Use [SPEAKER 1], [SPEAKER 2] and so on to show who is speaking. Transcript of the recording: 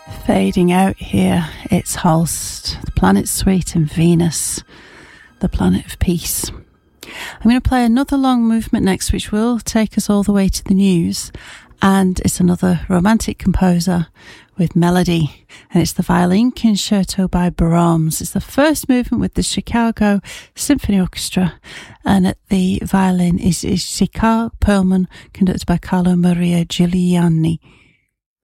[SPEAKER 1] Fading out here, it's Holst, the Planet Suite, and Venus, the Planet of Peace. I'm going to play another long movement next, which will take us all the way to the news, and it's another romantic composer with melody, and it's the Violin Concerto by Brahms. It's the first movement with the Chicago Symphony Orchestra, and at the violin is Sikar Perlman, conducted by Carlo Maria Giuliani.